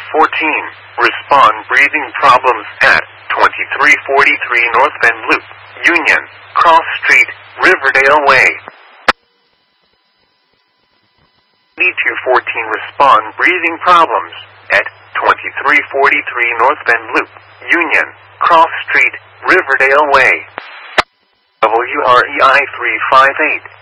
Respond breathing problems at 2343 North Bend Loop, Union, Cross Street, Riverdale Way. 8214 Respond breathing problems at 2343 North Bend Loop, Union, Cross Street, Riverdale Way. WREI 358.